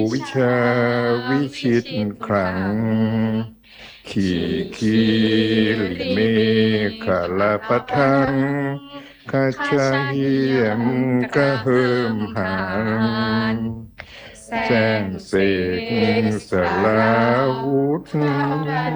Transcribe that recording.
วิชาวิชิตขลังขีคีลิเมฆลาปะทังคาชาเฮียมกระเฮิมหางแสแสงงเสเสกกสสาลาราวุธวุธ